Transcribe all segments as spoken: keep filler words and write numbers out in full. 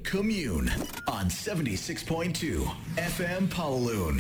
Commune on seventy-six point two エフエム Pawaloon。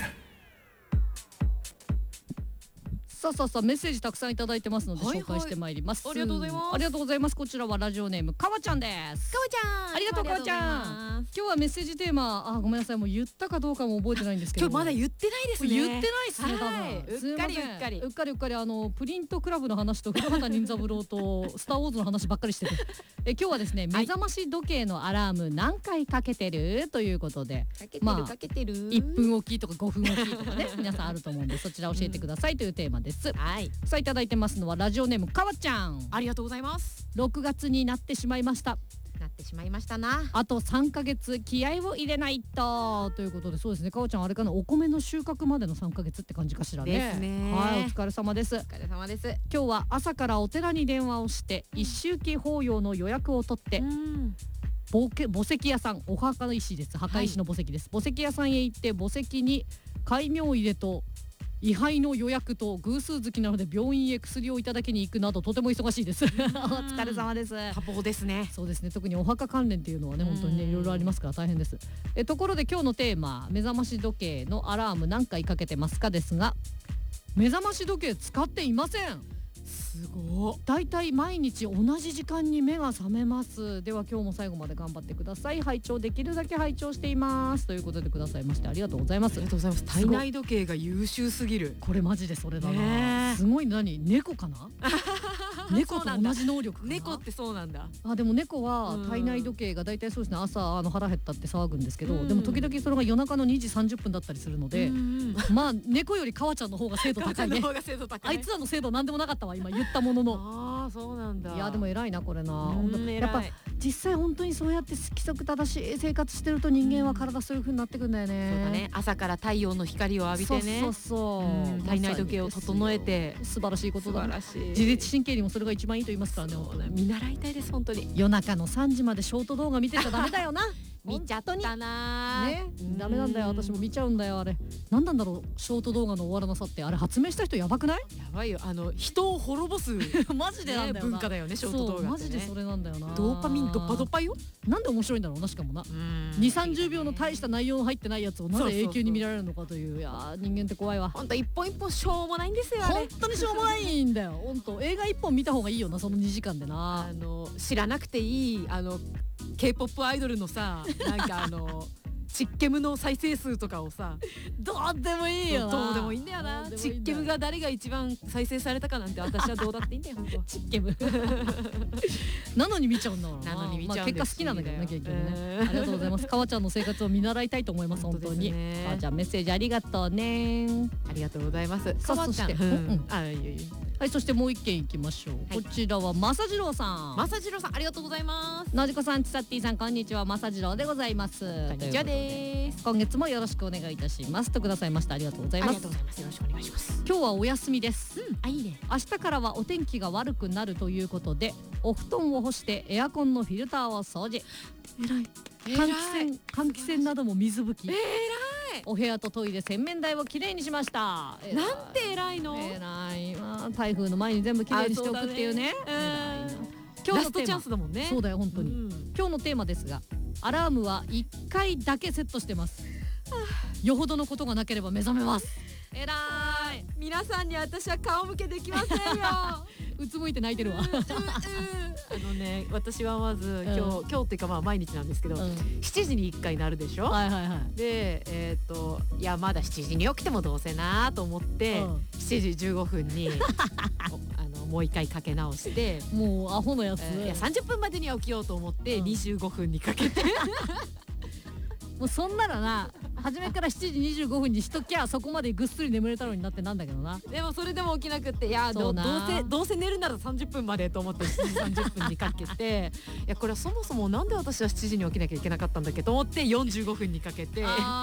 さあさあさあメッセージたくさんいただいてますので紹介してまいります。 はいはい、ありがとうございます。 ありがとうございます。こちらはラジオネームかわちゃんです。 かわちゃん、 ありがとうかわちゃん。今日はメッセージテーマ、あ、ごめんなさい、もう言ったかどうかも覚えてないんですけど、 今日まだ言ってないですね。 言ってないですね、多分、 はい、うっかりうっかりうっかりうっかり、あのプリントクラブの話と古畑任三郎とスターウォーズの話ばっかりしてるえ今日はですね、目覚まし時計のアラーム何回かけてるということで、 かけてる、 まあ、 かけてるいっぷんおきとかごふんおきとかね皆さんあると思うんで、そちら教えてくださいというテーマです。 はい、 さあいただいてますのはラジオネームかわちゃん。 ありがとうございます。 ろくがつになってしまいました。 なってしまいましたな。 あとさんかげつ気合を入れないとということで、そうですね、かおちゃんあれかな、お米の収穫までのさんかげつって感じかしらね。 ですね。 はい、お疲れ様です。 お疲れ様です。 今日は朝からお寺に電話をして一周忌法要の予約を取って、うん、墓石屋さん、お墓の石です、墓石の墓石です、はい、墓石屋さんへ行って墓石に戒名入れと位牌の予約と偶数月なので病院へ薬をいただきに行くなどとても忙しいですお疲れ様です。 多忙ですね。 そうですね、特にお墓関連っていうのはね本当にねいろいろありますから大変です。えところで今日のテーマ、目覚まし時計のアラーム何回かけてますかですが、目覚まし時計使っていません。 すごい。 だいたい毎日同じ時間に目が覚めます。では今日も最後まで頑張ってください。拝聴できるだけ拝聴していますということでくださいましてありがとうございます。 ありがとうございます。体内時計が優秀すぎる。 これマジでそれだな。すごい。何、猫かな猫と同じ能力かな。 猫ってそうなんだ。 あ、でも猫は体内時計がだいたいそうですね、朝あの腹減ったって騒ぐんですけど、でも時々それが夜中のにじさんじゅっぷんだったりするので、まあ猫よりかわちゃんの方が精度高いね。あいつらの精度なんでもなかったわ今言ったものの。 ああ、そうなんだ。 いやでも偉いなこれな。やっぱ実際本当にそうやって規則正しい生活してると人間は体そういう風になってくんだよね。 そうだね。朝から太陽の光を浴びてね。 そうそうそう。 体内時計を整えて、 素晴らしいことだ。 素晴らしい。 自律神経にもそれが一番いいと言いますからね。本当ね。 見習いたいです本当に。 夜中のさんじまでショート動画見てちゃダメだよな。 見ちゃったなね、ダメなんだよ。私も見ちゃうんだよあれ。何なんだろう、ショート動画の終わらなさって。あれ発明した人やばくない？ やばいよ。あの人を滅ぼすマジでなんだよな、 文化だよねショート動画ってね。 マジでそれなんだよな。 ドーパミンドッパドッパよ。 なんで面白いんだろうな。しかもなにじゅうさんじゅうびょうの大した内容の入ってないやつをなぜ永久に見られるのかという。いや人間って怖いわ。 本当一本一本しょうもないんですよ。 本当にしょうもないんだよ。本当映画一本見た方がいいよなそのにじかんでな。 あの知らなくていいあの K-ポップ アイドルのさ、なんかあのチッケムの再生数とかをさ、 どうでもいいよな。 どうでもいいんだよな。チッケムが誰が一番再生されたかなんて私はどうだっていいんだよ。 チッケムなのに見ちゃうんだからな。 なのに見ちゃうんです。 まあ、結果好きなんだけどね結局ね。ありがとうございます。かわちゃんの生活を見習いたいと思います本当に。かわちゃんメッセージありがとうね。 ありがとうございます。 さあそして、 あ、いいいい。 はい、そしてもう一件いきましょう、はい、こちらはまさじろうさん。 まさじろうさんありがとうございます。 のじこさん、ちさってぃさん、こんにちは。まさじろうでございます。 こんにちはです。 今月もよろしくお願いいたしますとくださいました。ありがとうございます。 ありがとうございます。よろしくお願いします。 今日はお休みです、 うん、あ、いいね。 明日からはお天気が悪くなるということでお布団を干してエアコンのフィルターを掃除。えらい。換気扇換気扇なども水拭き。 えらい。 お部屋とトイレ洗面台をきれいにしました。 なんて偉いの。 偉いわ。台風の前に全部きれいにしておくっていうね。偉いな。 今日のテーマラストチャンスだもんね。 そうだよ本当に、うん、今日のテーマですが、アラームはいっかいだけセットしてます。よほどのことがなければ目覚めます。偉い。 皆さんに私は顔向けできませんようつむいて泣いてるわ。 あのね、私はまず今日、うん、今日っていうかまあ毎日なんですけど、うん、しちじにいっかいなるでしょ。 はいはいはい。 で、えっといやまだしちじに起きてもどうせなと思って、うん、しちじじゅうごふんにあのもういっかいかけ直して、 もうアホのやつ、 えー、いやさんじゅっぷんまでには起きようと思ってにじゅうごふんにかけて、 うん、もうそんならな初めからしちじにじゅうごふんにしときゃそこまでぐっすり眠れたのになってなんだけどな。 でもそれでも起きなくって、いやどうせどうせ寝るならさんじゅっぷんまでと思ってしちじさんじゅっぷんにかけていやこれはそもそもなんで私はしちじに起きなきゃいけなかったんだっけと思ってよんじゅうごふんにかけて。 あ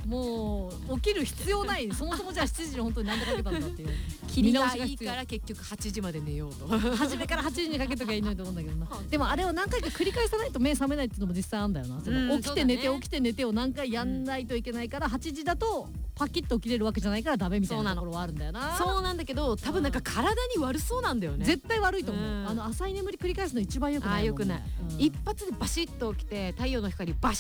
もう起きる必要ない。そもそもじゃあしちじに本当に何でかけたんだっていう霧がいいから結局はちじまで寝ようと初めからはちじにかけときゃいいのにと思うんだけどなでもあれを何回か繰り返さないと目覚めないっていうのも実際あるんだよな。その起きて寝て起きて寝てを何回やんないといけないからはちじだとパキッと起きれるわけじゃないからダメみたいなところはあるんだよな。 そうなんだけど多分なんか体に悪そうなんだよね。 絶対悪いと思う、 うん、 あの浅い眠り繰り返すの一番良くないもんね。 あ、良くない、うん、一発でバシッと起きて太陽の光バシ